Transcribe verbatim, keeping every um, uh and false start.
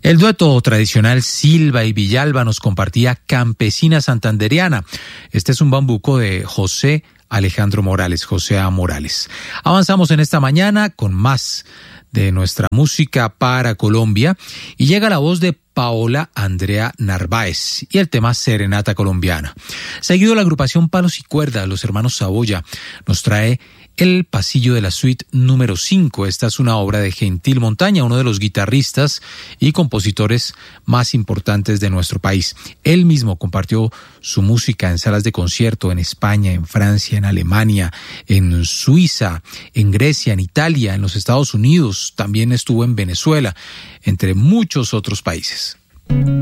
El dueto tradicional Silva y Villalba nos compartía Campesina Santanderiana. Este es un bambuco de José Alejandro Morales, José A. Morales. Avanzamos en esta mañana con más de nuestra música para Colombia y llega la voz de Paola Andrea Narváez y el tema Serenata Colombiana. Seguido la agrupación Palos y Cuerda, los hermanos Saboya, nos trae El Pasillo de la Suite número cinco. Esta es una obra de Gentil Montaña, uno de los guitarristas y compositores más importantes de nuestro país. Él mismo compartió su música en salas de concierto en España, en Francia, en Alemania, en Suiza, en Grecia, en Italia, en los Estados Unidos, también estuvo en Venezuela, entre muchos otros países.